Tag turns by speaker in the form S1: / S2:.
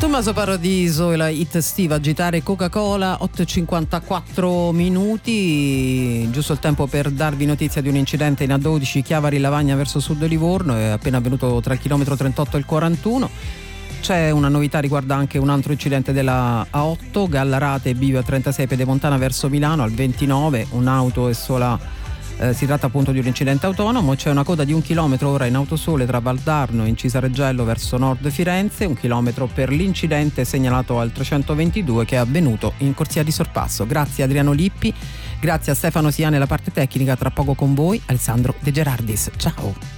S1: Tommaso Paradiso e la hit estiva Agitare Coca-Cola, 8:54 minuti, giusto il tempo per darvi notizia di un incidente in A12 Chiavari Lavagna verso sud Livorno, è appena avvenuto tra il chilometro 38 e il 41. C'è una novità, riguarda anche un altro incidente della A8 Gallarate e Bivio a 36 Pedemontana verso Milano al 29, un'auto e sola. Si tratta appunto di un incidente autonomo. C'è una coda di 1 chilometro ora in autosole tra Valdarno e Incisareggello verso nord Firenze, 1 chilometro per l'incidente segnalato al 322 che è avvenuto in corsia di sorpasso. Grazie Adriano Lippi, grazie a Stefano Siani alla parte tecnica. Tra poco con voi Alessandro De Gerardis. Ciao.